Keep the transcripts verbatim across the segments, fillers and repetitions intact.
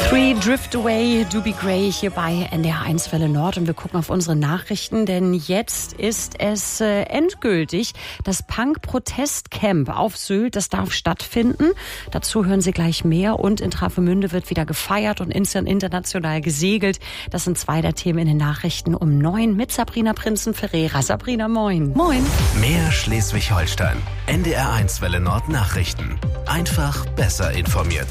Free Drift Away, Doobie Gray hier bei N D R eins Welle Nord und wir gucken auf unsere Nachrichten, denn jetzt ist es äh, endgültig. Das Punk-Protest-Camp auf Sylt, das darf stattfinden. Dazu hören Sie gleich mehr und in Travemünde wird wieder gefeiert und international gesegelt. Das sind zwei der Themen in den Nachrichten um neun mit Sabrina Prinzen-Ferreira. Sabrina, moin. Moin. Mehr Schleswig-Holstein. N D R eins Welle Nord Nachrichten. Einfach besser informiert.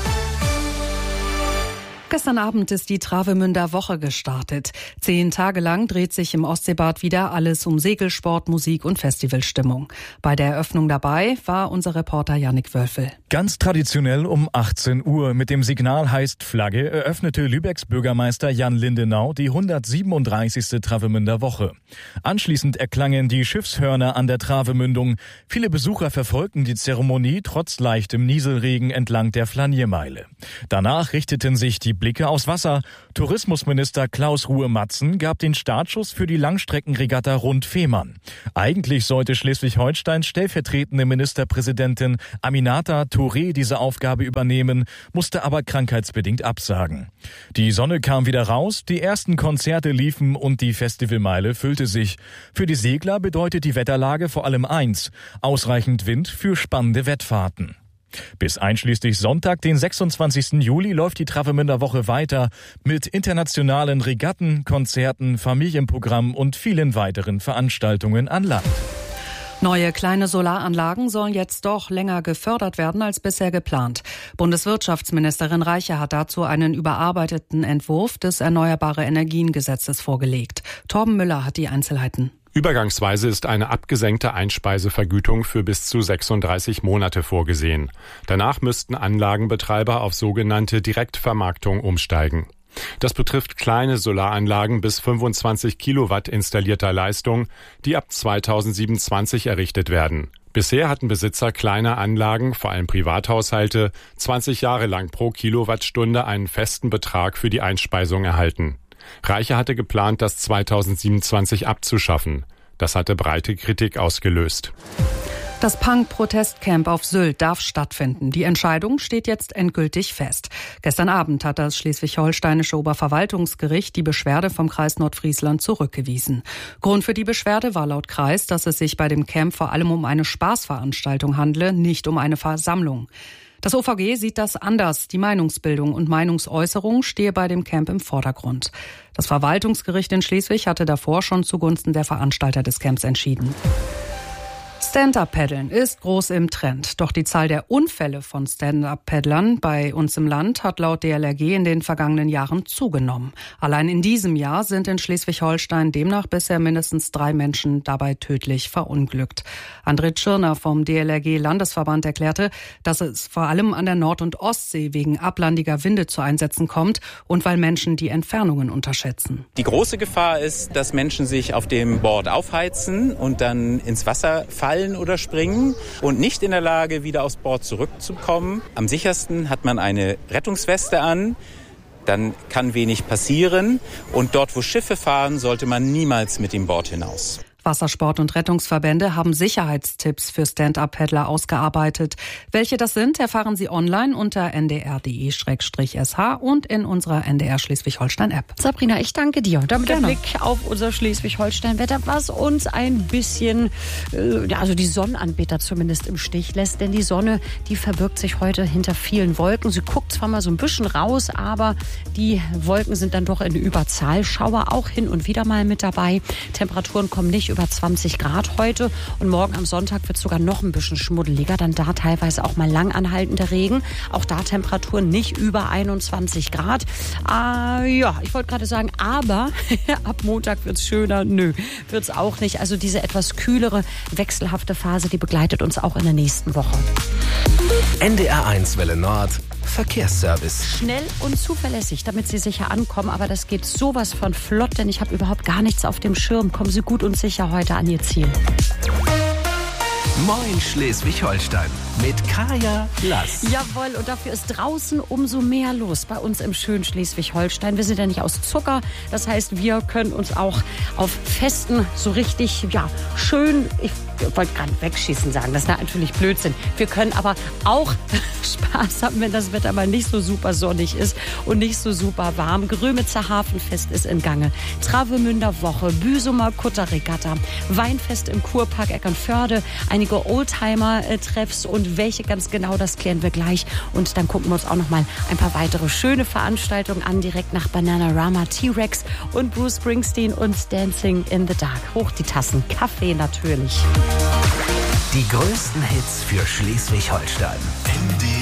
Gestern Abend ist die Travemünder Woche gestartet. Zehn Tage lang dreht sich im Ostseebad wieder alles um Segelsport, Musik und Festivalstimmung. Bei der Eröffnung dabei war unser Reporter Jannik Wölfel. Ganz traditionell um achtzehn Uhr mit dem Signal heißt Flagge eröffnete Lübecks Bürgermeister Jan Lindenau die hundertsiebenunddreißigste Travemünder Woche. Anschließend erklangen die Schiffshörner an der Travemündung. Viele Besucher verfolgten die Zeremonie trotz leichtem Nieselregen entlang der Flaniermeile. Danach richteten sich die Blicke aufs Wasser. Tourismusminister Klaus Ruhe-Matzen gab den Startschuss für die Langstreckenregatta rund Fehmarn. Eigentlich sollte Schleswig-Holsteins stellvertretende Ministerpräsidentin Aminata Touré diese Aufgabe übernehmen, musste aber krankheitsbedingt absagen. Die Sonne kam wieder raus, die ersten Konzerte liefen und die Festivalmeile füllte sich. Für die Segler bedeutet die Wetterlage vor allem eins: ausreichend Wind für spannende Wettfahrten. Bis einschließlich Sonntag, den sechsundzwanzigsten Juli, läuft die Travemünder Woche weiter mit internationalen Regatten, Konzerten, Familienprogramm und vielen weiteren Veranstaltungen an Land. Neue kleine Solaranlagen sollen jetzt doch länger gefördert werden als bisher geplant. Bundeswirtschaftsministerin Reiche hat dazu einen überarbeiteten Entwurf des Erneuerbare-Energien-Gesetzes vorgelegt. Torben Müller hat die Einzelheiten. Übergangsweise ist eine abgesenkte Einspeisevergütung für bis zu sechsunddreißig Monate vorgesehen. Danach müssten Anlagenbetreiber auf sogenannte Direktvermarktung umsteigen. Das betrifft kleine Solaranlagen bis fünfundzwanzig Kilowatt installierter Leistung, die ab zweitausendsiebenundzwanzig errichtet werden. Bisher hatten Besitzer kleiner Anlagen, vor allem Privathaushalte, zwanzig Jahre lang pro Kilowattstunde einen festen Betrag für die Einspeisung erhalten. Reiche hatte geplant, das zweitausendsiebenundzwanzig abzuschaffen. Das hatte breite Kritik ausgelöst. Das Punk-Protestcamp auf Sylt darf stattfinden. Die Entscheidung steht jetzt endgültig fest. Gestern Abend hat das schleswig-holsteinische Oberverwaltungsgericht die Beschwerde vom Kreis Nordfriesland zurückgewiesen. Grund für die Beschwerde war laut Kreis, dass es sich bei dem Camp vor allem um eine Spaßveranstaltung handle, nicht um eine Versammlung. Das O V G sieht das anders. Die Meinungsbildung und Meinungsäußerung stehe bei dem Camp im Vordergrund. Das Verwaltungsgericht in Schleswig hatte davor schon zugunsten der Veranstalter des Camps entschieden. Stand-Up-Paddeln ist groß im Trend. Doch die Zahl der Unfälle von Stand-Up-Paddlern bei uns im Land hat laut D L R G in den vergangenen Jahren zugenommen. Allein in diesem Jahr sind in Schleswig-Holstein demnach bisher mindestens drei Menschen dabei tödlich verunglückt. André Tschirner vom D L R G-Landesverband erklärte, dass es vor allem an der Nord- und Ostsee wegen ablandiger Winde zu Einsätzen kommt und weil Menschen die Entfernungen unterschätzen. Die große Gefahr ist, dass Menschen sich auf dem Board aufheizen und dann ins Wasser fallen oder springen und nicht in der Lage, wieder aufs Board zurückzukommen. Am sichersten hat man eine Rettungsweste an, dann kann wenig passieren und dort, wo Schiffe fahren, sollte man niemals mit dem Board hinaus. Wassersport- und Rettungsverbände haben Sicherheitstipps für Stand-Up-Paddler ausgearbeitet. Welche das sind, erfahren Sie online unter n d r punkt d e slash s h und in unserer N D R Schleswig-Holstein-App. Sabrina, ich danke dir. Und damit Gerne. der Blick auf unser Schleswig-Holstein-Wetter, was uns ein bisschen, äh, ja, also die Sonnenanbeter zumindest im Stich lässt. Denn die Sonne, die verbirgt sich heute hinter vielen Wolken. Sie guckt zwar mal so ein bisschen raus, aber die Wolken sind dann doch in Überzahl. Schauer auch hin und wieder mal mit dabei. Temperaturen kommen nicht über zwanzig Grad heute und morgen am Sonntag wird es sogar noch ein bisschen schmuddeliger, dann da teilweise auch mal lang anhaltender Regen. Auch da Temperaturen nicht über einundzwanzig Grad. Äh, ja, ich wollte gerade sagen, aber ab Montag wird es schöner. Nö, wird es auch nicht. Also diese etwas kühlere, wechselhafte Phase, die begleitet uns auch in der nächsten Woche. N D R eins Welle Nord Verkehrsservice. Schnell und zuverlässig, damit Sie sicher ankommen. Aber das geht sowas von flott, denn ich habe überhaupt gar nichts auf dem Schirm. Kommen Sie gut und sicher heute an Ihr Ziel. Moin Schleswig-Holstein mit Kaya Lass. Jawohl, und dafür ist draußen umso mehr los bei uns im schönen Schleswig-Holstein. Wir sind ja nicht aus Zucker, das heißt, wir können uns auch auf Festen so richtig, ja, schön, ich ich wollte gerade wegschießen sagen, das ist natürlich Blödsinn. Wir können aber auch Spaß haben, wenn das Wetter mal nicht so super sonnig ist und nicht so super warm. Grömitzer Hafenfest ist in Gange. Travemünder Woche, Büsumer Kutterregatta, Weinfest im Kurpark Eckernförde, einige Oldtimer-Treffs und welche ganz genau, das klären wir gleich. Und dann gucken wir uns auch noch mal ein paar weitere schöne Veranstaltungen an, direkt nach Bananarama, T-Rex und Bruce Springsteen und Dancing in the Dark. Hoch die Tassen, Kaffee natürlich. Die größten Hits für Schleswig-Holstein. N D